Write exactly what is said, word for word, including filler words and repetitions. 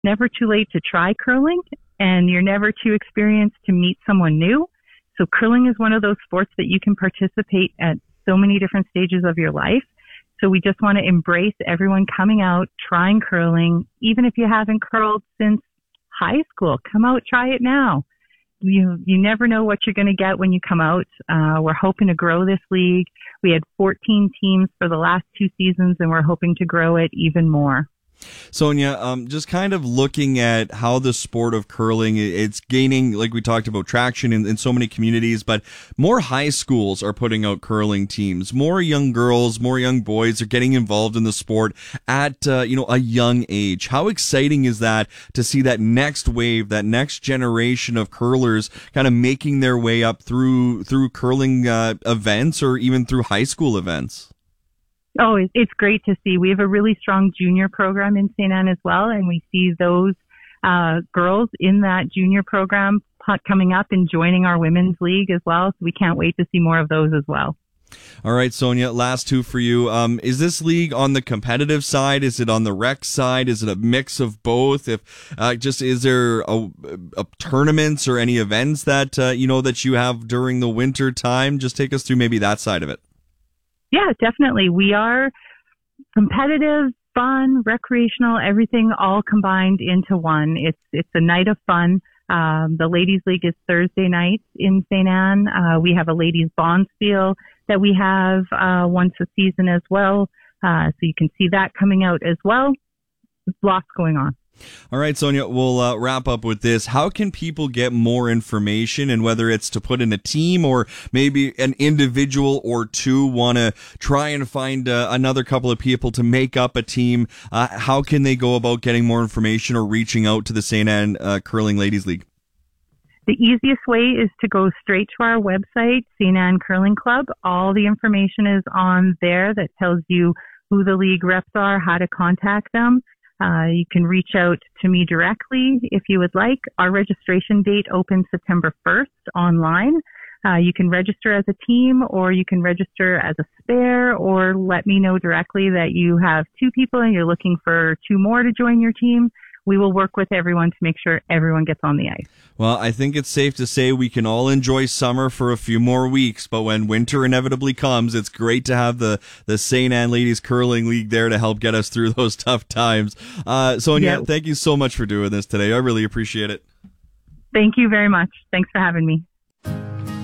never too late to try curling, and you're never too experienced to meet someone new. So curling is one of those sports that you can participate at so many different stages of your life. So we just want to embrace everyone coming out, trying curling, even if you haven't curled since high school. Come out, try it now. You you never know what you're going to get when you come out. Uh, we're hoping to grow this league. We had fourteen teams for the last two seasons, and we're hoping to grow it even more. Sonia, um, just kind of looking at how the sport of curling, it's gaining, like we talked about, traction in, in so many communities, but more high schools are putting out curling teams. More young girls, more young boys are getting involved in the sport at, uh, you know, a young age. How exciting is that to see that next wave, that next generation of curlers kind of making their way up through, through curling uh, events or even through high school events? Oh, it's great to see. We have a really strong junior program in Saint Anne as well, and we see those uh, girls in that junior program coming up and joining our women's league as well. So we can't wait to see more of those as well. All right, Sonia, last two for you. Um, is this league on the competitive side? Is it on the rec side? Is it a mix of both? If uh, just is there a, a tournaments or any events that uh, you know that you have during the winter time? Just take us through maybe that side of it. Yeah, definitely. We are competitive, fun, recreational, everything all combined into one. It's it's a night of fun. Um, the Ladies League is Thursday nights in Saint Anne. Uh, we have a Ladies Bonspiel that we have uh, once a season as well. Uh, so you can see that coming out as well. There's lots going on. All right, Sonia, we'll uh, wrap up with this. How can people get more information, and whether it's to put in a team or maybe an individual or two want to try and find uh, another couple of people to make up a team, uh, how can they go about getting more information or reaching out to the Saint Anne uh, Curling Ladies League? The easiest way is to go straight to our website, Saint Anne Curling Club. All the information is on there that tells you who the league reps are, how to contact them. Uh, you can reach out to me directly if you would like. Our registration date opens September first online. Uh, you can register as a team, or you can register as a spare, or let me know directly that you have two people and you're looking for two more to join your team. We will work with everyone to make sure everyone gets on the ice. Well, I think it's safe to say we can all enjoy summer for a few more weeks, but when winter inevitably comes, it's great to have the, the Saint Anne Ladies Curling League there to help get us through those tough times. Uh, Sonia, yeah. Thank you so much for doing this today. I really appreciate it. Thank you very much. Thanks for having me.